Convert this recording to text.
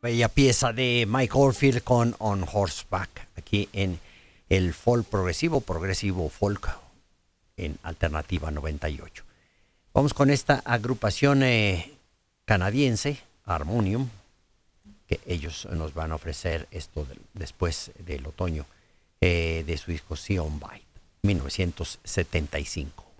Bella pieza de Mike Oldfield con On Horseback, aquí en el folk progresivo folk en Alternativa 98. Vamos con esta agrupación canadiense, Harmonium, que ellos nos van a ofrecer esto después del otoño de su disco Sion Bite, 1975.